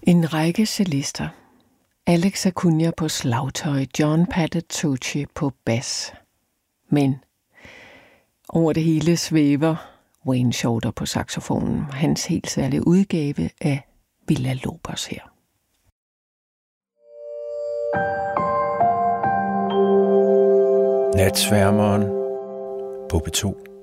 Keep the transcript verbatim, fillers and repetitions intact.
En række cellister. Alex Acuna på slagtøj, John Patitucci på bas. Men over det hele svæver Wayne Shorter på saxofonen, hans helt særlige udgave af Villa-Lobos her. Natsværmeren på P to.